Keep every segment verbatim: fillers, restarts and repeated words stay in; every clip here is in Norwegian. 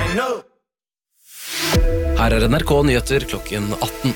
Her er N R K Nyheter klokken atten.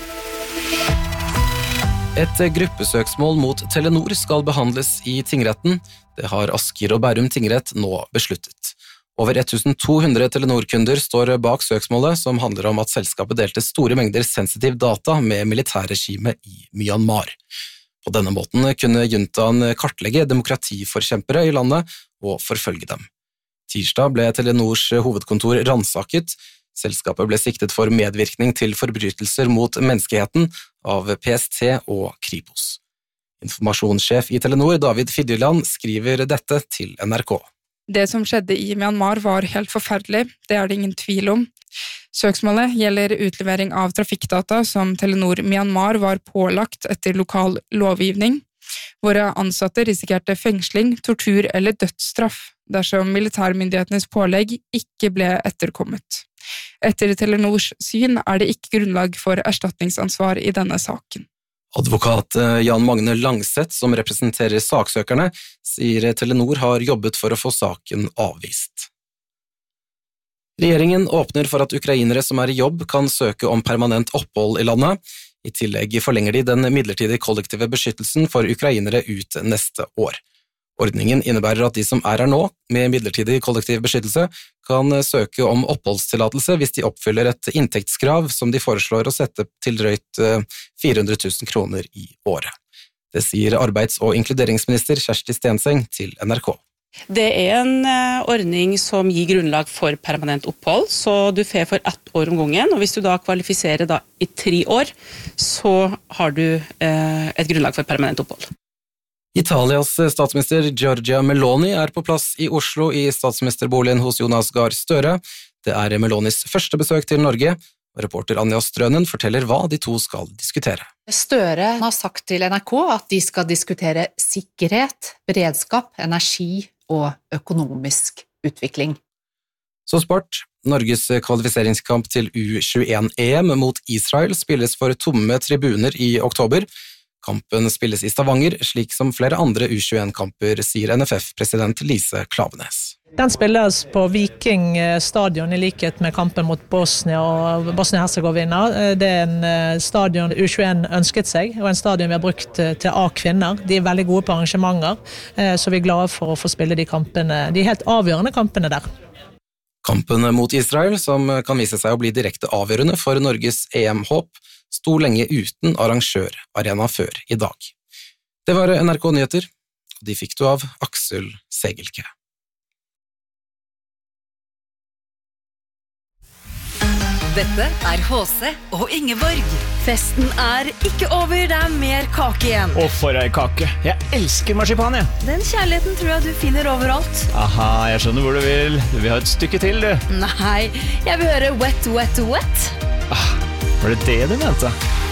Et gruppesøksmål mot Telenor skal behandles i tingretten. Det har Asker og Bærum tingrett nå besluttet. Over to hundre Telenor-kunder står bak søksmålet, som handler om at selskapet delte store mengder sensitiv data med militærregimet i Myanmar. På denne måten kunne juntaen kartlegge demokratiforkjempere i landet og forfølge dem. Tirsdag ble Telenors hovedkontor ransaket. Selskapet ble siktet for medvirkning til forbrytelser mot menneskeheten av P S T og Kripos. Informasjonssjef i Telenor, David Fidjeland, skriver dette til N R K. Det som skjedde i Myanmar var helt forferdelig, det er det ingen tvil om. Søksmålet gjelder utlevering av trafikkdata som Telenor Myanmar var pålagt etter lokal lovgivning. Våre ansatte risikerte fengsling, tortur eller dødsstraff dersom militærmyndighetenes pålegg ikke ble etterkommet. Etter Telenors syn er det ikke grunnlag for erstatningsansvar i denne saken. Advokat Jan Magne Langseth, som representerer saksøkerne, sier Telenor har jobbet for å få saken avvist. Regjeringen åpner for at ukrainere som er i jobb kan søke om permanent opphold i landet. I tillegg forlenger de den midlertidige kollektive beskyttelsen for ukrainere ut neste år. Ordningen innebærer at de som er her nå, med midlertidig kollektiv beskyttelse, kan søke om oppholdstillatelse hvis de oppfyller et inntektskrav som de foreslår å sette til drøyt fire hundre tusen kroner i året. Det sier arbeids- og inkluderingsminister Kjersti Stenseng til N R K. Det er en ordning som gir grunnlag for permanent opphold, så du får for ett år om gangen, og hvis du da kvalifiserer da i tre år, så har du eh, et grunnlag for permanent opphold. Italias statsminister Giorgia Meloni er på plass i Oslo i statsministerboligen hos Jonas Gahr Støre. Det er Melonis første besøk til Norge, og reporter Anja Strønen forteller hva de to skal diskutere. Støre har sagt til N R K at de skal diskutere sikkerhet, beredskap, energi og økonomisk utvikling. Så sport. Norges kvalifiseringskamp til U tjueen E M mot Israel spilles for tomme tribuner i oktober. Kampen spilles i Stavanger, slik som flere andre U tjueen-kamper, sier N F F-president Lise Klaveness. Den spilles på Viking stadion i likhet med kampen mot Bosnia og Bosnia-Herzegovina. Det er en stadion U tjueen ønsket seg, og en stadion vi har brukt til A-kvinner. De er veldig gode på arrangementer, så vi er glade for å få spille de kampene, de helt avgjørende kampene der. Kampen mot Israel, som kan vise seg å bli direkte avgjørende for Norges E M-håp, sto lenge uten arrangørarena før i dag. Det var N R K Nyheter, og de fikk du av Aksel Segelke. Dette er H C og Ingeborg. Festen er ikke over, det er mer kake igjen. Og for ei kake. Jeg elsker marsipan, jeg. Den kjærligheten tror jeg du finner overalt. Aha, jeg skjønner hvor du vil. Du vil ha et stykke til, du. Nei, jeg vil høre wet, wet, wet. Ah, var det det du mente?